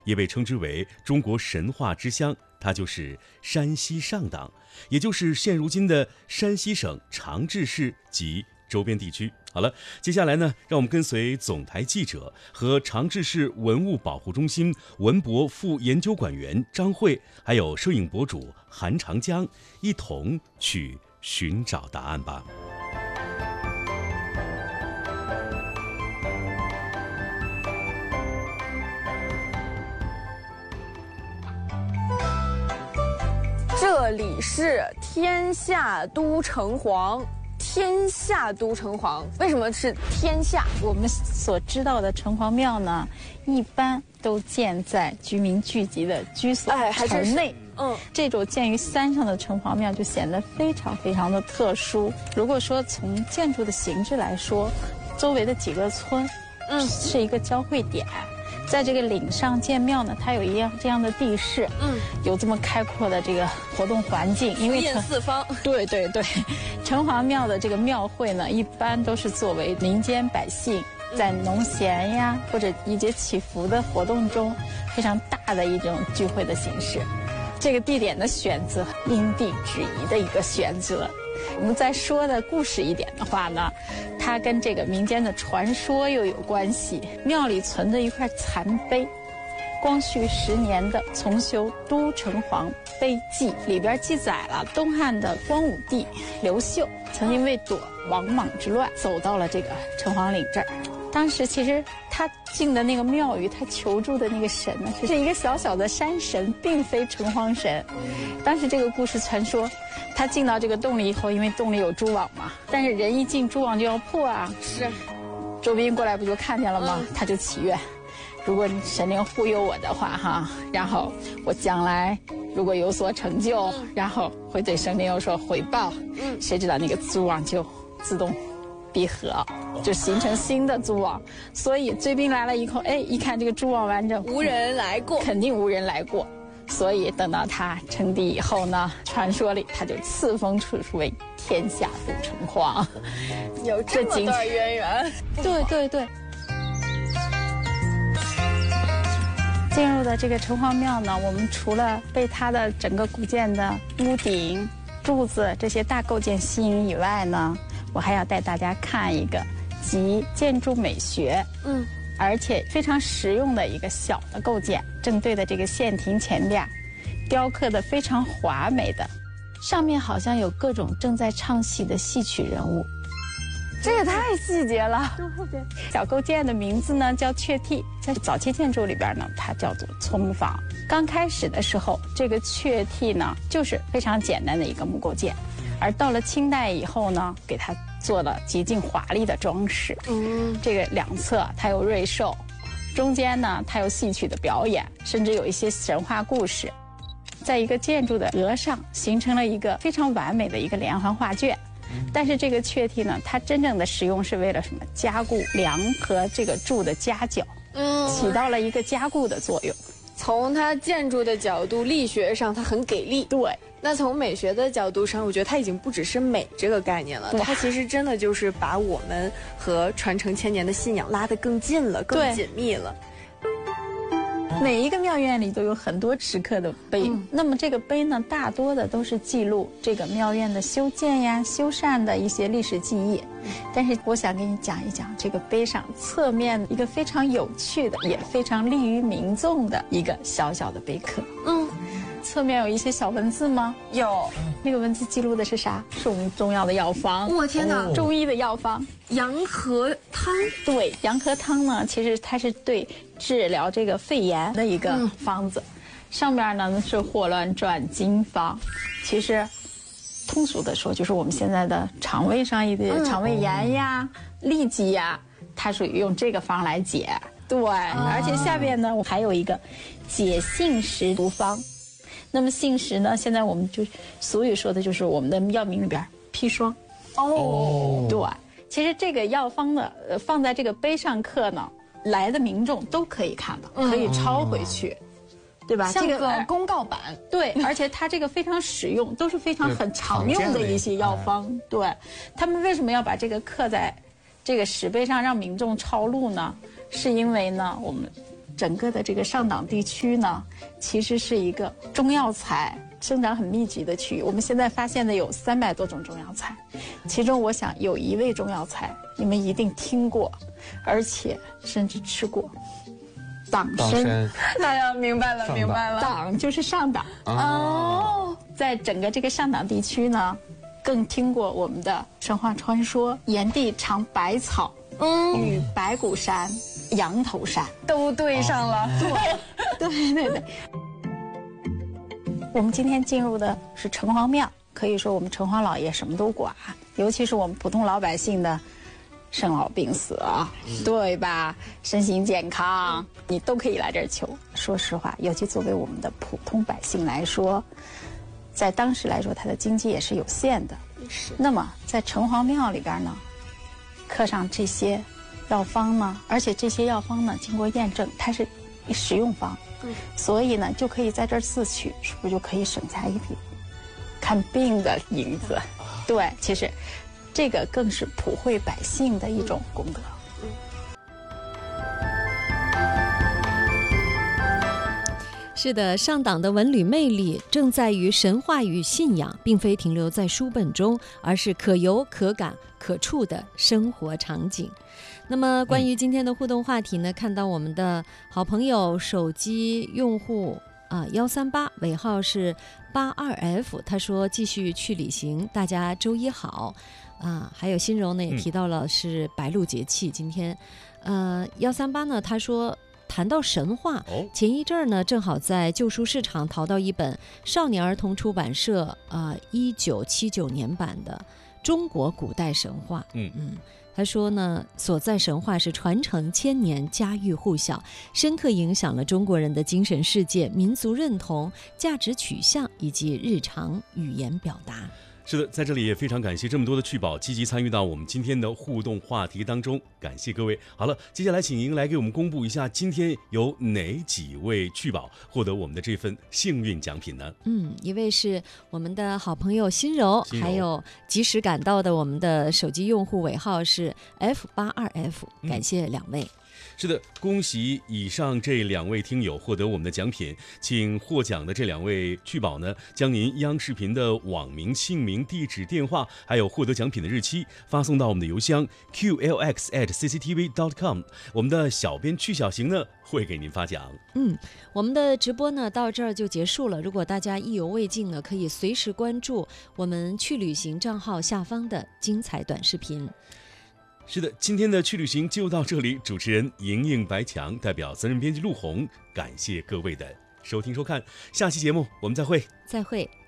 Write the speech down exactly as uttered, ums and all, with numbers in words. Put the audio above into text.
也被称之为中国神话之乡，它就是山西上党，也就是现如今的山西省长治市及周边地区。好了，接下来呢，让我们跟随总台记者和长治市文物保护中心文博副研究馆员张慧，还有摄影博主韩长江，一同去寻找答案吧。 这里是天下都城隍，天下都城隍，为什么是天下？ 我们所知道的城隍庙呢，一般都建在居民聚集的居所、 哎，还真是城内。 嗯， 这种建于山上的城隍庙就显得非常非常的特殊。如果说从建筑的形制来说，周围的几个村，嗯，是一个交汇点。在这个岭上建庙呢，它有一样这样的地势，嗯，有这么开阔的这个活动环境，因为遍四方。 对对对，城隍庙的这个庙会呢，一般都是作为民间百姓在农闲呀或者一节祈福的活动中非常大的一种聚会的形式。这个地点的选择，因地制宜的一个选择。我们再说的故事一点的话呢，它跟这个民间的传说又有关系。庙里存着一块残碑，光绪十年的《重修都城隍碑记》里边记载了东汉的光武帝刘秀曾经为躲王莽之乱，走到了这个城隍岭这儿。当时其实他进的那个庙宇，他求助的那个神呢，是一个小小的山神，并非城隍神。当时这个故事传说，他进到这个洞里以后，因为洞里有蛛网嘛，但是人一进蛛网就要破啊。 是， 周斌过来不就看见了吗？嗯、他就祈愿，如果神灵护佑我的话哈，然后我将来如果有所成就，嗯、然后会对神灵有所回报。嗯，谁知道那个蛛网就自动闭合，就形成新的蛛网。所以追兵来了以后，哎，一看这个蛛网完整， 无人来过， 肯定无人来过。所以等到他称帝以后呢，传说里他就赐封出为天下都城隍。 有这么段渊源。 对对对。进入的这个城隍庙呢，我们除了被它的整个古建的屋顶、柱子这些大构件吸引以外呢，我还要带大家看一个集建筑美学，嗯，而且非常实用的一个小的构件。正对的这个县亭前边，雕刻的非常华美的，上面好像有各种正在唱戏的戏曲人物。 这也太细节了。 小构件的名字呢叫雀替，在早期建筑里边呢，它叫做葱房。刚开始的时候，这个雀替呢就是非常简单的一个木构件，而到了清代以后呢，给它做了极尽华丽的装饰。嗯，这个两侧它有瑞兽，中间呢它有戏曲的表演，甚至有一些神话故事，在一个建筑的额上形成了一个非常完美的一个连环画卷。但是这个雀替呢，它真正的使用是为了什么？加固梁和这个柱的夹角，嗯，起到了一个加固的作用。 从它建筑的角度，力学上它很给力。 对。 那从美学的角度上，我觉得它已经不只是美这个概念了，它其实真的就是把我们和传承千年的信仰拉得更近了，更紧密了。 每一个庙院里都有很多石刻的碑，嗯、那么这个碑呢，大多的都是记录这个庙院的修建呀、修缮的一些历史记忆。但是我想给你讲一讲这个碑上侧面一个非常有趣的，也非常利于民众的一个小小的碑刻。嗯。侧面有一些小文字吗？ 有。 那个文字记录的是啥？是我们中药的药方。 我天哪！ 哦、中医的药方， 洋河汤。 对，洋河汤呢，其实它是对治疗这个肺炎的一个方子。嗯、上面呢是霍乱转经方，其实通俗的说，就是我们现在的肠胃上一点肠胃炎呀、嗯、痢疾呀，它属于用这个方来解。对，啊、而且下边呢，我还有一个解杏石毒方。那么杏石呢？现在我们就俗语说的就是我们的药名里边砒霜。哦，对，其实这个药方呢，呃，放在这个碑上刻呢，来的民众都可以看到，可以抄回去，嗯、对吧？ 像个公告板。 对，而且它这个非常实用，都是非常很常用的一些药方。对，他们为什么要把这个刻在这个石碑上让民众抄录呢？是因为呢，我们整个的这个上党地区呢，其实是一个中药材生长很密集的区域。我们现在发现的有三百多种中药材，其中我想有一味中药材你们一定听过，而且甚至吃过。党参。 哎呀，明白了，明白了。 党就是上党哦，在整个这个上党地区呢，更听过我们的神话传说，炎帝尝百草，嗯，与白骨山、羊头山都对上了。 对，对对对。我们今天进入的是城隍庙，可以说我们城隍老爷什么都管，尤其是我们普通老百姓的生老病死啊，对吧？身心健康，你都可以来这儿求。说实话，尤其作为我们的普通百姓来说，在当时来说，他的经济也是有限的。 是。 那么在城隍庙里边呢，刻上这些药方呢，而且这些药方呢，经过验证，它是食用方，嗯，所以呢，就可以在这儿自取，是不是就可以省下一笔看病的银子？对，其实。这个更是普惠百姓的一种功德。 是的，上党的文旅魅力正在于神话与信仰，并非停留在书本中，而是可游可感可触的生活场景。那么关于今天的互动话题呢，看到我们的好朋友手机用户啊幺三八尾号是八二 F， 他说继续去旅行，大家周一好。啊，还有新荣呢也提到了是白露节气，今天，呃，幺三八呢他说谈到神话，前一阵儿呢正好在旧书市场淘到一本少年儿童出版社啊一九七九年版的中国古代神话，嗯嗯。他说呢，所在神话是传承千年，家喻户晓，深刻影响了中国人的精神世界、民族认同、价值取向以及日常语言表达。 是的，在这里也非常感谢这么多的趣宝积极参与到我们今天的互动话题当中，感谢各位。好了，接下来请您来给我们公布一下今天有哪几位趣宝获得我们的这份幸运奖品呢？ 嗯，一位是我们的好朋友心柔， 心柔还有及时赶到的我们的手机用户尾号是 F 八二 F， 感谢两位。嗯是的，恭喜以上这两位听友获得我们的奖品，请获奖的这两位趣宝呢，将您央视频的网名、姓名、地址、电话，还有获得奖品的日期发送到我们的邮箱 q l x at c c t v dot com， 我们的小编曲小行呢会给您发奖。 嗯，我们的直播呢到这儿就结束了。如果大家意犹未尽呢，可以随时关注我们去旅行账号下方的精彩短视频。 是的，今天的去旅行就到这里。主持人莹莹白强，代表责任编辑陆红，感谢各位的收听收看。下期节目我们再会， 再会。